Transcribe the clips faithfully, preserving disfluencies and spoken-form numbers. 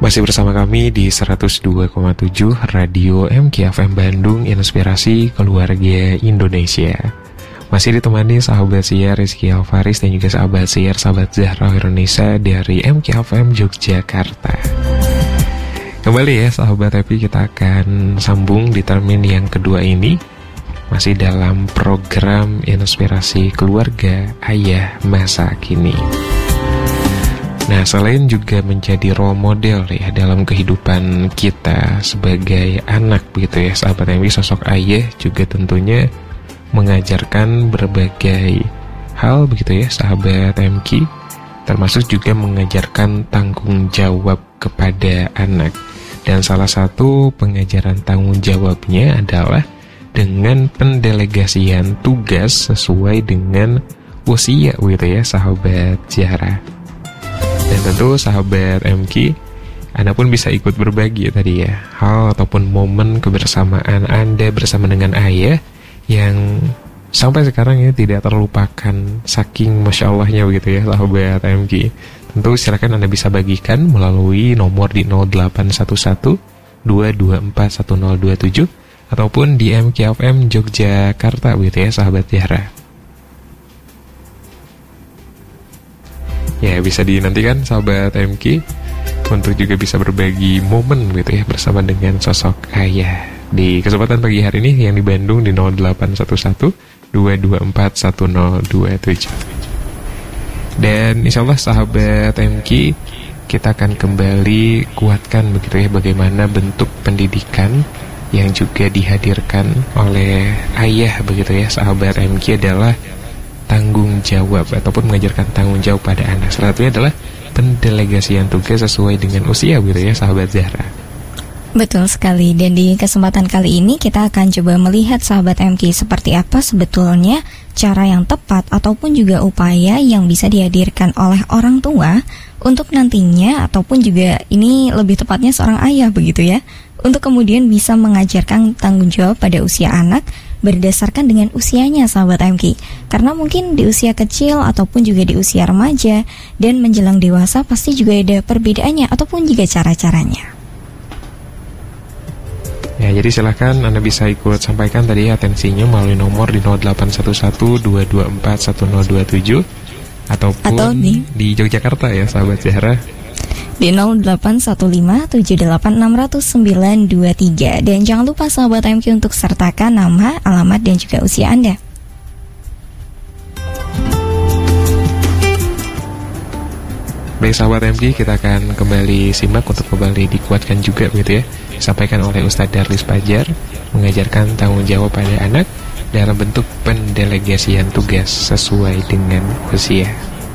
Masih bersama kami di seratus dua koma tujuh Radio M K F M Bandung, Inspirasi Keluarga Indonesia. Masih ditemani sahabat siar Rizky Alfaris dan juga sahabat siar sahabat Zahra Indonesia dari M K F M Yogyakarta. Kembali ya sahabat Happy, kita akan sambung di termin yang kedua ini. Masih dalam program Inspirasi Keluarga Ayah Masa Kini. Nah, selain juga menjadi role model ya dalam kehidupan kita sebagai anak begitu ya sahabat M K, sosok ayah juga tentunya mengajarkan berbagai hal begitu ya sahabat M K, termasuk juga mengajarkan tanggung jawab kepada anak. Dan salah satu pengajaran tanggung jawabnya adalah dengan pendelegasian tugas sesuai dengan usia begitu ya sahabat Zahra. Dan tentu sahabat M K, Anda pun bisa ikut berbagi tadi ya hal ataupun momen kebersamaan Anda bersama dengan ayah yang sampai sekarang ya tidak terlupakan saking Masya Allahnya begitu ya sahabat M K. Tentu silakan Anda bisa bagikan melalui nomor di nol delapan satu satu dua dua empat satu nol dua tujuh ataupun di M K F M Yogyakarta begitu ya sahabat Zahra. Ya, bisa dinantikan sahabat M K untuk juga bisa berbagi momen gitu ya bersama dengan sosok ayah di kesempatan pagi hari ini yang di Bandung di nol delapan satu satu dua dua empat satu nol dua tujuh. Dan insya Allah sahabat M K, kita akan kembali kuatkan begitu ya bagaimana bentuk pendidikan yang juga dihadirkan oleh ayah begitu ya sahabat M K adalah tanggung jawab ataupun mengajarkan tanggung jawab pada anak. Salah satunya adalah pendelegasian tugas sesuai dengan usia gitu ya sahabat Zahra. Betul sekali. Dan di kesempatan kali ini kita akan coba melihat sahabat M K seperti apa sebetulnya cara yang tepat ataupun juga upaya yang bisa dihadirkan oleh orang tua untuk nantinya ataupun juga ini lebih tepatnya seorang ayah begitu ya, untuk kemudian bisa mengajarkan tanggung jawab pada usia anak berdasarkan dengan usianya sahabat M K. Karena mungkin di usia kecil ataupun juga di usia remaja dan menjelang dewasa pasti juga ada perbedaannya ataupun juga cara-caranya. Ya, jadi silakan Anda bisa ikut sampaikan tadi atensinya melalui nomor di nol delapan satu satu dua dua empat satu nol dua tujuh ataupun Atau di, di Yogyakarta ya sahabat Zahra di nol delapan satu lima tujuh delapan enam nol sembilan dua tiga. Dan jangan lupa sahabat M K untuk sertakan nama, alamat dan juga usia Anda. Baik sahabat M K, kita akan kembali simak untuk kembali dikuatkan juga gitu ya, disampaikan oleh Ustadz Darlis Pajar, mengajarkan tanggung jawab pada anak dalam bentuk pendelegasian tugas sesuai dengan usia.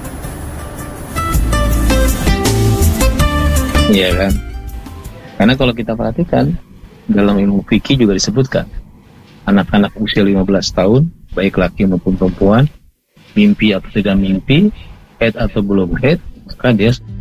Iya kan? Karena kalau kita perhatikan dalam ilmu fikih juga disebutkan anak-anak usia lima belas tahun, baik laki maupun perempuan, mimpi atau tidak mimpi, head atau belum head, maka dia